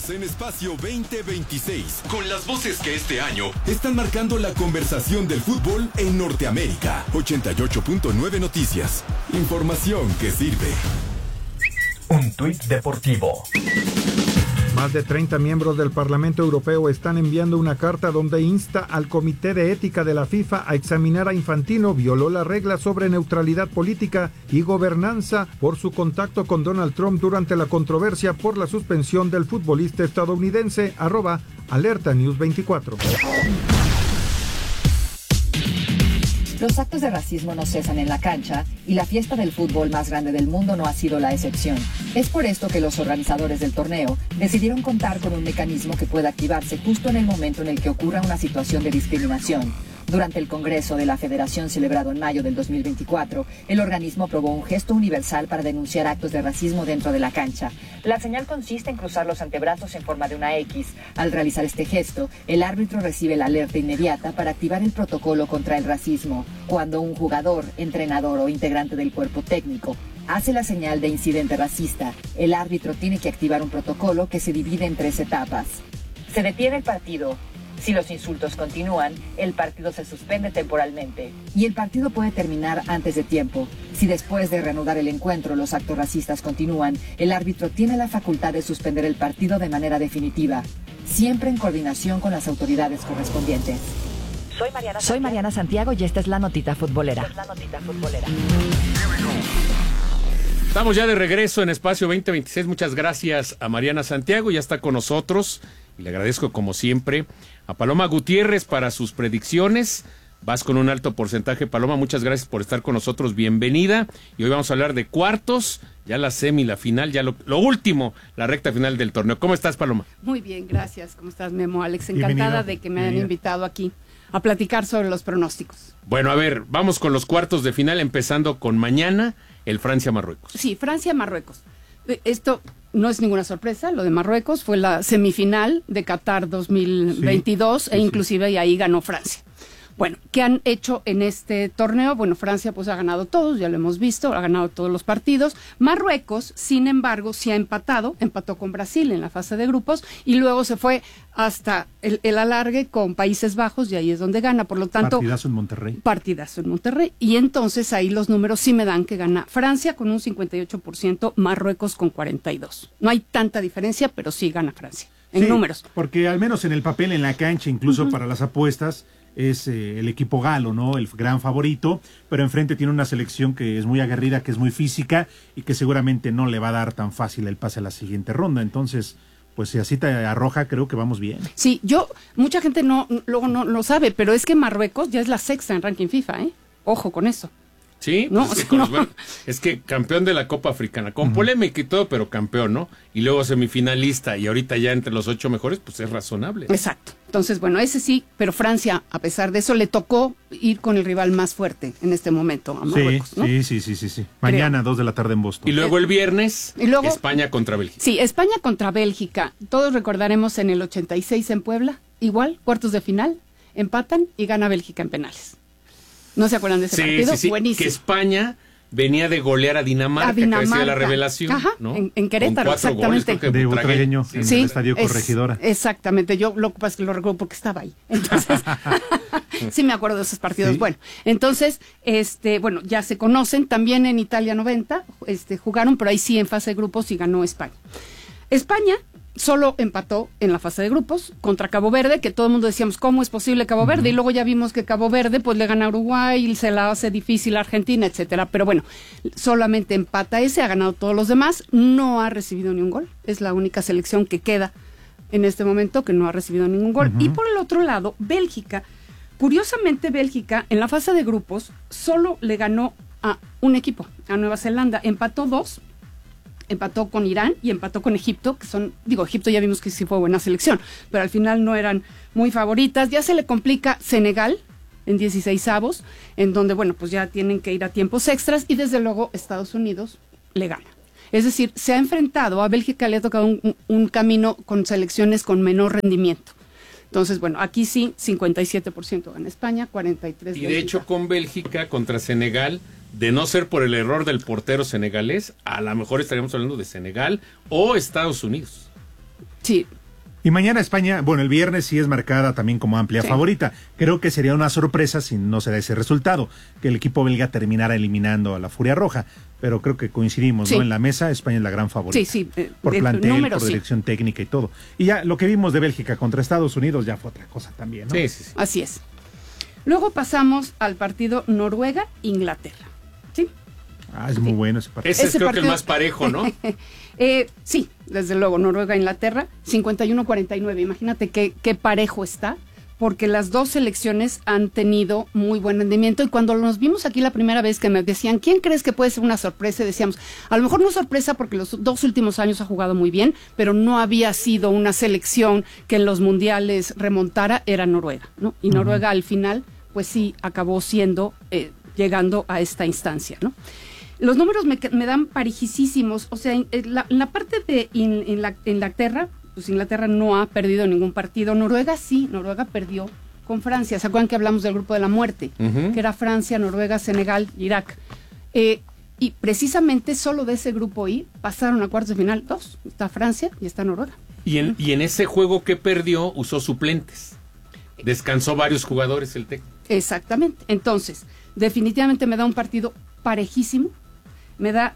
en Espacio 2026, con las voces que este año están marcando la conversación del fútbol en Norteamérica. 88.9 Noticias. Información que sirve. Un tuit deportivo. Más de 30 miembros del Parlamento Europeo están enviando una carta donde insta al Comité de Ética de la FIFA a examinar a Infantino violó las reglas sobre neutralidad política y gobernanza por su contacto con Donald Trump durante la controversia por la suspensión del futbolista estadounidense. @Alerta News 24. Los actos de racismo no cesan en la cancha y la fiesta del fútbol más grande del mundo no ha sido la excepción. Es por esto que los organizadores del torneo decidieron contar con un mecanismo que pueda activarse justo en el momento en el que ocurra una situación de discriminación. Durante el Congreso de la Federación celebrado en mayo del 2024, el organismo aprobó un gesto universal para denunciar actos de racismo dentro de la cancha. La señal consiste en cruzar los antebrazos en forma de una X. Al realizar este gesto, el árbitro recibe la alerta inmediata para activar el protocolo contra el racismo. Cuando un jugador, entrenador o integrante del cuerpo técnico hace la señal de incidente racista, el árbitro tiene que activar un protocolo que se divide en 3 etapas. Se detiene el partido. Si los insultos continúan, el partido se suspende temporalmente. Y el partido puede terminar antes de tiempo. Si después de reanudar el encuentro los actos racistas continúan, el árbitro tiene la facultad de suspender el partido de manera definitiva, siempre en coordinación con las autoridades correspondientes. Soy Mariana Santiago y esta es la notita futbolera. Estamos ya de regreso en Espacio 2026. Muchas gracias a Mariana Santiago, ya está con nosotros. Y le agradezco como siempre a Paloma Gutiérrez para sus predicciones. Vas con un alto porcentaje, Paloma, muchas gracias por estar con nosotros, bienvenida. Y hoy vamos a hablar de cuartos, ya la semi, la final, ya lo último, la recta final del torneo. ¿Cómo estás, Paloma? Muy bien, gracias. ¿Cómo estás, Memo? Alex, encantada de que me hayan invitado aquí a platicar sobre los pronósticos. Bueno, a ver, vamos con los cuartos de final, empezando con mañana, el Francia-Marruecos. Sí, Francia-Marruecos. Esto no es ninguna sorpresa, lo de Marruecos fue la semifinal de Qatar 2022 e inclusive y ahí ganó Francia. Bueno, ¿qué han hecho en este torneo? Bueno, Francia pues ha ganado todos, ya lo hemos visto, ha ganado todos los partidos. Marruecos, sin embargo, sí ha empató con Brasil en la fase de grupos y luego se fue hasta el alargue con Países Bajos y ahí es donde gana, por lo tanto... Partidazo en Monterrey. Y entonces ahí los números sí me dan que gana Francia con un 58%, Marruecos con 42%. No hay tanta diferencia, pero sí gana Francia en números. Porque al menos en el papel, en la cancha, incluso para las apuestas, es el equipo galo, ¿no? El gran favorito, pero enfrente tiene una selección que es muy aguerrida, que es muy física y que seguramente no le va a dar tan fácil el pase a la siguiente ronda. Entonces, pues si así te arroja, creo que vamos bien. Sí, mucha gente luego no lo sabe, pero es que Marruecos ya es la 6ª en ranking FIFA, ¿eh? Ojo con eso. Sí, no, pues es que campeón de la Copa Africana, con polémica y todo, pero campeón, ¿no? Y luego semifinalista y ahorita ya entre los 8 mejores, pues es razonable. Exacto. Entonces, bueno, ese sí, pero Francia, a pesar de eso, le tocó ir con el rival más fuerte en este momento a Marruecos, ¿no? Sí. Mañana, 2 de la tarde en Boston. Y luego el viernes, España contra Bélgica. Sí, España contra Bélgica. Todos recordaremos en el 86 en Puebla, igual, cuartos de final, empatan y gana Bélgica en penales. ¿No se acuerdan de ese partido? Sí, buenísimo. Que España venía de golear a Dinamarca, que ha sido la revelación. Ajá, ¿no? en Querétaro, exactamente. Goles, de Butragueño, en el Estadio Corregidora. Exactamente, yo lo que pasa es que lo recuerdo porque estaba ahí. Entonces, sí me acuerdo de esos partidos. Sí. Bueno, entonces, ya se conocen. También en Italia 90 jugaron, pero ahí sí en fase de grupos y ganó España. España solo empató en la fase de grupos contra Cabo Verde, que todo el mundo decíamos, ¿cómo es posible Cabo Verde? Y luego ya vimos que Cabo Verde pues le gana a Uruguay y se la hace difícil a Argentina, etcétera. Pero bueno, solamente empata ese, ha ganado todos los demás, no ha recibido ni un gol. Es la única selección que queda en este momento que no ha recibido ningún gol. Y por el otro lado, Bélgica, curiosamente Bélgica en la fase de grupos solo le ganó a un equipo, a Nueva Zelanda, empató 2. Empató con Irán y empató con Egipto, que Egipto ya vimos que sí fue buena selección, pero al final no eran muy favoritas. Ya se le complica Senegal en 16avos, en donde, bueno, pues ya tienen que ir a tiempos extras y desde luego Estados Unidos le gana. Es decir, se ha enfrentado, a Bélgica le ha tocado un camino con selecciones con menor rendimiento. Entonces, bueno, aquí sí, 57% gana España, 43% Bélgica. Y de hecho con Bélgica contra Senegal, de no ser por el error del portero senegalés, a lo mejor estaríamos hablando de Senegal o Estados Unidos. Sí, Y mañana España, bueno, el viernes sí es marcada también como amplia favorita. Creo que sería una sorpresa si no se da ese resultado, que el equipo belga terminara eliminando a la Furia Roja. Pero creo que coincidimos, ¿no? En la mesa, España es la gran favorita. Por plantel, por dirección técnica y todo. Y ya lo que vimos de Bélgica contra Estados Unidos ya fue otra cosa también, ¿no? Sí. Así es. Luego pasamos al partido Noruega-Inglaterra. ¿Sí? Es muy bueno ese partido. Ese es creo que el más parejo, ¿no? Sí, desde luego, Noruega-Inglaterra, 51-49. Imagínate qué parejo está, porque las dos selecciones han tenido muy buen rendimiento. Y cuando nos vimos aquí la primera vez que me decían, ¿quién crees que puede ser una sorpresa? Y decíamos, a lo mejor no sorpresa porque los 2 últimos años ha jugado muy bien, pero no había sido una selección que en los mundiales remontara, era Noruega, ¿no? Y Noruega al final, pues sí, acabó siendo, llegando a esta instancia, ¿no? Los números me dan parejísimos, o sea, en la parte de Inglaterra, pues Inglaterra no ha perdido ningún partido. Noruega sí, Noruega perdió con Francia. ¿Se acuerdan que hablamos del grupo de la muerte? Que era Francia, Noruega, Senegal, Irak. Y precisamente solo de ese grupo I pasaron a cuartos de final 2. Está Francia y está Noruega. Y en ese juego que perdió usó suplentes. Descansó varios jugadores el técnico. Exactamente. Entonces, definitivamente me da un partido parejísimo. Me da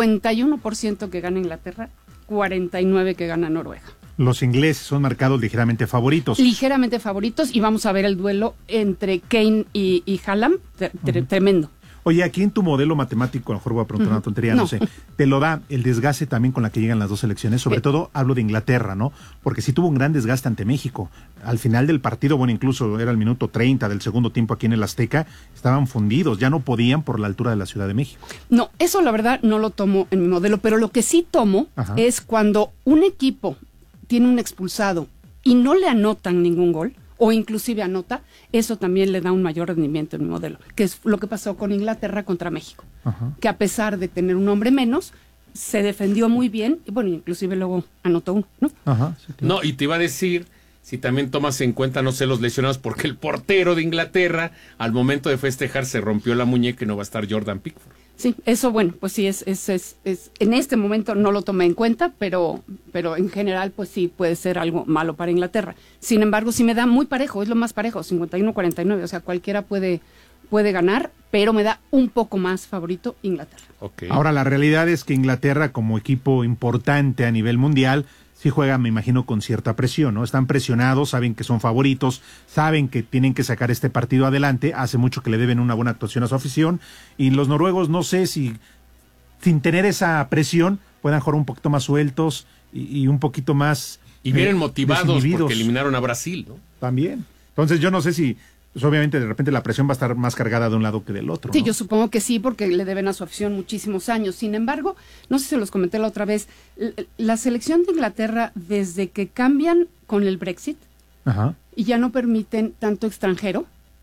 51% que gana Inglaterra, 49% que gana Noruega. Los ingleses son marcados ligeramente favoritos. Ligeramente favoritos, y vamos a ver el duelo entre Kane y Haaland, tremendo. Oye, aquí en tu modelo matemático, a lo mejor voy a preguntar una tontería, no sé, te lo da el desgaste también con la que llegan las dos selecciones, sobre todo hablo de Inglaterra, ¿no? Porque sí tuvo un gran desgaste ante México. Al final del partido, bueno, incluso era el minuto 30 del segundo tiempo aquí en el Azteca, estaban fundidos, ya no podían por la altura de la Ciudad de México. No, eso la verdad no lo tomo en mi modelo, pero lo que sí tomo es cuando un equipo tiene un expulsado y no le anotan ningún gol, o inclusive anota, eso también le da un mayor rendimiento en mi modelo, que es lo que pasó con Inglaterra contra México, que a pesar de tener un hombre menos, se defendió muy bien, y bueno, inclusive luego anotó uno, ¿no? No, y te iba a decir, si también tomas en cuenta, no sé, los lesionados, porque el portero de Inglaterra, al momento de festejar, se rompió la muñeca y no va a estar Jordan Pickford. Sí, eso, bueno, pues sí, es en este momento no lo tomé en cuenta, pero en general, pues sí, puede ser algo malo para Inglaterra. Sin embargo, sí me da muy parejo, es lo más parejo, 51-49, o sea, cualquiera puede ganar, pero me da un poco más favorito Inglaterra. Ahora, la realidad es que Inglaterra, como equipo importante a nivel mundial, sí juega, me imagino, con cierta presión, ¿no? Están presionados, saben que son favoritos, saben que tienen que sacar este partido adelante, hace mucho que le deben una buena actuación a su afición, y los noruegos no sé si, sin tener esa presión, puedan jugar un poquito más sueltos y un poquito más... Y vienen motivados porque eliminaron a Brasil, ¿no? También. Entonces yo no sé si... Pues obviamente de repente la presión va a estar más cargada de un lado que del otro, Sí, ¿no? yo supongo que sí, porque le deben a su afición muchísimos años. Sin embargo, no sé si se los comenté la otra vez, la selección de Inglaterra, desde que cambian con el Brexit y ya no permiten tanto extranjero,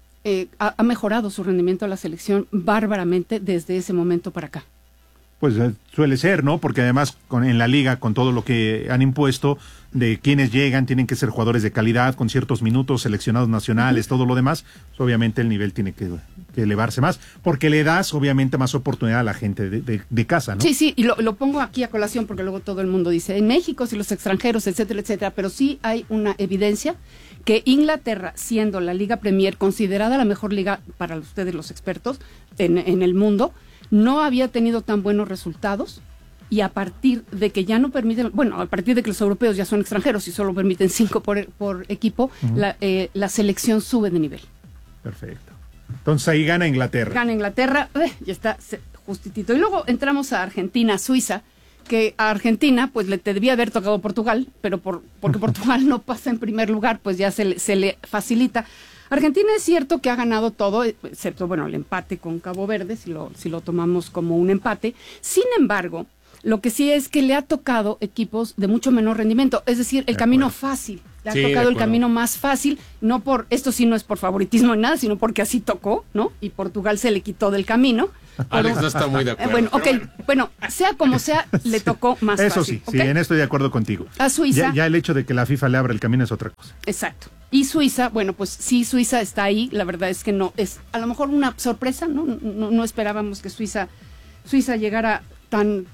ha mejorado su rendimiento de la selección bárbaramente desde ese momento para acá. Pues suele ser, ¿no? Porque además en la liga, con todo lo que han impuesto, de quienes llegan, tienen que ser jugadores de calidad, con ciertos minutos, seleccionados nacionales, todo lo demás, pues obviamente el nivel tiene que elevarse más, porque le das obviamente más oportunidad a la gente de casa, ¿no? Sí, y lo pongo aquí a colación porque luego todo el mundo dice, en México, si los extranjeros, etcétera, etcétera, pero sí hay una evidencia que Inglaterra, siendo la Liga Premier, considerada la mejor liga para ustedes los expertos en el mundo, no había tenido tan buenos resultados, y a partir de que ya no permiten, bueno, a partir de que los europeos ya son extranjeros y solo permiten 5 por equipo, la selección sube de nivel. Perfecto. Entonces ahí gana Inglaterra. Gana Inglaterra, ya está justitito. Y luego entramos a Argentina, Suiza, que a Argentina pues le debía haber tocado Portugal, pero porque Portugal no pasa en primer lugar, pues ya se le facilita. Argentina es cierto que ha ganado todo, excepto, bueno, el empate con Cabo Verde, si lo tomamos como un empate. Sin embargo, lo que sí es que le ha tocado equipos de mucho menor rendimiento, es decir, el camino fácil. Le ha tocado el camino más fácil, esto sí no es por favoritismo ni nada, sino porque así tocó, ¿no? Y Portugal se le quitó del camino. Alex no está muy de acuerdo. Bueno, sea como sea, le tocó más fácil. Eso sí, sí, en esto estoy de acuerdo contigo. A Suiza. Ya el hecho de que la FIFA le abra el camino es otra cosa. Exacto. Y Suiza, bueno, pues sí, Suiza está ahí, la verdad es que no, es a lo mejor una sorpresa, ¿no? No esperábamos que Suiza llegara tan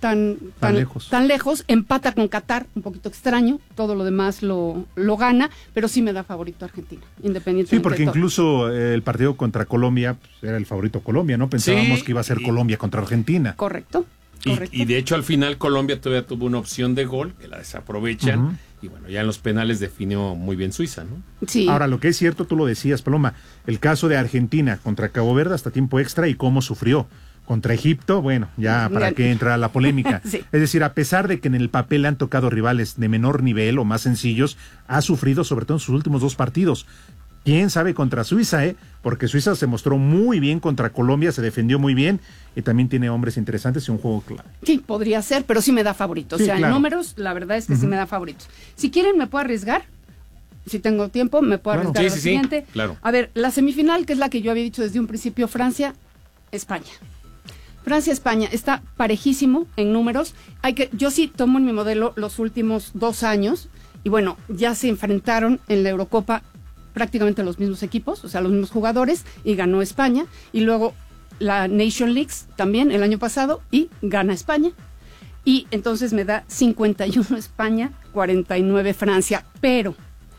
lejos, empata con Qatar, un poquito extraño, todo lo demás lo gana, pero sí me da favorito Argentina, independientemente. Sí, porque incluso el partido contra Colombia pues, era el favorito Colombia, ¿no? Pensábamos que iba a ser Colombia contra Argentina. Correcto. Y de hecho al final Colombia todavía tuvo una opción de gol, que la desaprovechan, y bueno, ya en los penales definió muy bien Suiza, ¿no? Sí. Ahora, lo que es cierto, tú lo decías, Paloma, el caso de Argentina contra Cabo Verde hasta tiempo extra y cómo sufrió. Contra Egipto, bueno, ya para qué entra la polémica. Sí. Es decir, a pesar de que en el papel le han tocado rivales de menor nivel o más sencillos, ha sufrido sobre todo en sus últimos 2 partidos. ¿Quién sabe contra Suiza, Porque Suiza se mostró muy bien contra Colombia, se defendió muy bien y también tiene hombres interesantes y un juego clave. Sí, podría ser, pero sí me da favorito. Sí, o sea, claro. En números, la verdad es que sí me da favoritos. Si quieren, me puedo arriesgar. Si tengo tiempo, me puedo arriesgar a lo siguiente. Claro. A ver, la semifinal, que es la que yo había dicho desde un principio, Francia-España. Francia-España está parejísimo en números. Yo sí tomo en mi modelo los últimos 2 años y bueno, ya se enfrentaron en la Eurocopa prácticamente los mismos equipos, o sea, los mismos jugadores, y ganó España. Y luego la Nation Leagues también el año pasado y gana España. Y entonces me da 51 España, 49 Francia. Pero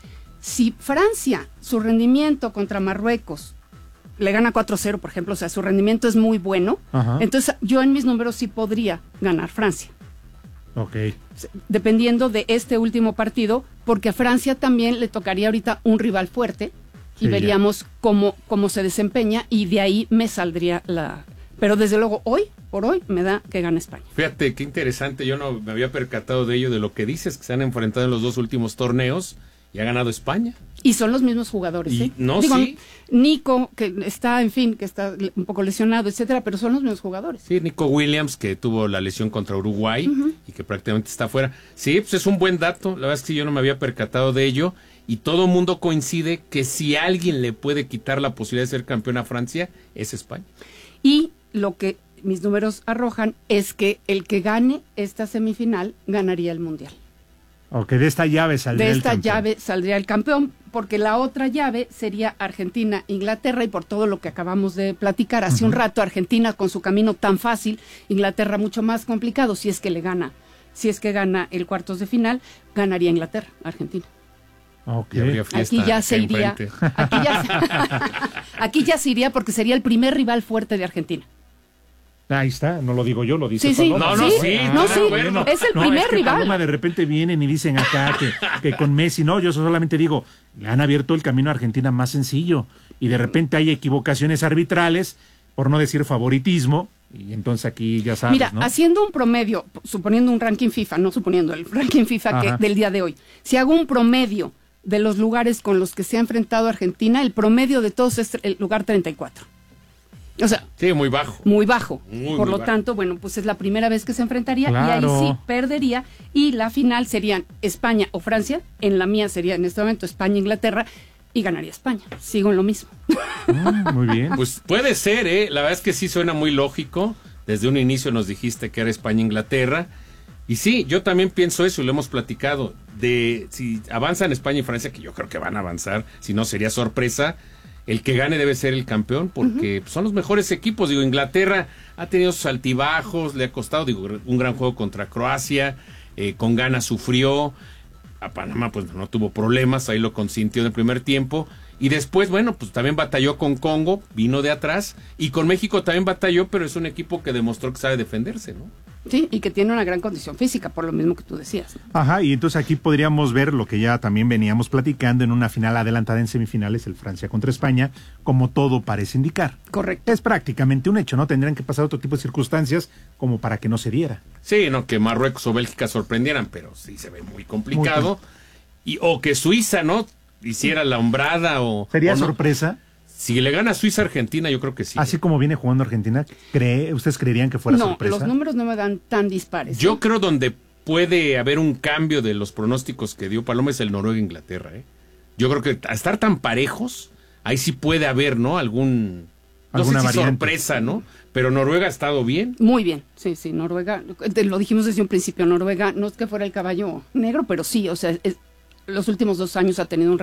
si Francia, su rendimiento contra Marruecos, le gana 4-0, por ejemplo, o sea, su rendimiento es muy bueno, entonces yo en mis números sí podría ganar Francia. Ok. Dependiendo de este último partido, porque a Francia también le tocaría ahorita un rival fuerte y veríamos cómo se desempeña y de ahí me saldría la... Pero desde luego por hoy me da que gana España. Fíjate, qué interesante, yo no me había percatado de ello, de lo que dices, que se han enfrentado en los 2 últimos torneos y ha ganado España. Y son los mismos jugadores, Y, sí. Nico, que está un poco lesionado, etcétera, pero son los mismos jugadores. Sí, Nico Williams, que tuvo la lesión contra Uruguay y que prácticamente está fuera. Sí, pues es un buen dato, la verdad es que yo no me había percatado de ello y todo el mundo coincide que si alguien le puede quitar la posibilidad de ser campeón a Francia, es España. Y lo que mis números arrojan es que el que gane esta semifinal ganaría el Mundial. Ok, de esta llave saldría el campeón. De esta llave saldría el campeón, porque la otra llave sería Argentina-Inglaterra, y por todo lo que acabamos de platicar hace un rato, Argentina con su camino tan fácil, Inglaterra mucho más complicado, si es que gana el cuartos de final, ganaría Inglaterra, Argentina. Okay. Aquí ya se iría, aquí ya se iría porque sería el primer rival fuerte de Argentina. Ahí está, no lo digo yo, lo dice sí, Paloma. Es el primer rival. Paloma de repente vienen y dicen acá que con Messi, no, yo solamente digo, le han abierto el camino a Argentina más sencillo y de repente hay equivocaciones arbitrales, por no decir favoritismo, y entonces aquí ya sabes, Mira, ¿no? haciendo un promedio, suponiendo un ranking FIFA, no suponiendo el ranking FIFA del día de hoy, si hago un promedio de los lugares con los que se ha enfrentado Argentina, el promedio de todos es el lugar 34. O sea, sí, muy bajo. Muy bajo. Por lo bajo. Tanto, bueno, pues es la primera vez que se enfrentaría Claro. y ahí sí perdería. Y la final serían España o Francia. En la mía sería en este momento España-Inglaterra y ganaría España. Sigo en lo mismo. Muy bien. Pues puede ser, La verdad es que sí suena muy lógico. Desde un inicio nos dijiste que era España-Inglaterra. Y sí, yo también pienso eso y lo hemos platicado. De si avanzan España y Francia, que yo creo que van a avanzar, si no sería sorpresa. El que gane debe ser el campeón porque son los mejores equipos. Digo, Inglaterra ha tenido sus altibajos, le ha costado, un gran juego contra Croacia, con Ghana sufrió, a Panamá pues no tuvo problemas, ahí lo consintió en el primer tiempo, y después, bueno, pues también batalló con Congo, vino de atrás, y con México también batalló, pero es un equipo que demostró que sabe defenderse, ¿no? Sí, y que tiene una gran condición física, por lo mismo que tú decías. Ajá, y entonces aquí podríamos ver lo que ya también veníamos platicando en una final adelantada en semifinales, el Francia contra España, como todo parece indicar. Correcto. Es prácticamente un hecho, ¿no? Tendrían que pasar otro tipo de circunstancias como para que no se diera. Sí, no que Marruecos o Bélgica sorprendieran, pero sí se ve muy complicado. O que Suiza, ¿no? Hiciera la hombrada o... ¿Sería o no. sorpresa? Si le gana Suiza a Argentina, yo creo que sí. Así como viene jugando Argentina, ¿ustedes creerían que fuera sorpresa? No, los números no me dan tan dispares. Yo creo donde puede haber un cambio de los pronósticos que dio Paloma es el Noruega-Inglaterra, Yo creo que a estar tan parejos, ahí sí puede haber, ¿no? Alguna variante. Sorpresa, ¿no? Pero Noruega ha estado bien. Muy bien, sí, Noruega, lo dijimos desde un principio, Noruega no es que fuera el caballo negro, pero sí, o sea, los últimos 2 años ha tenido un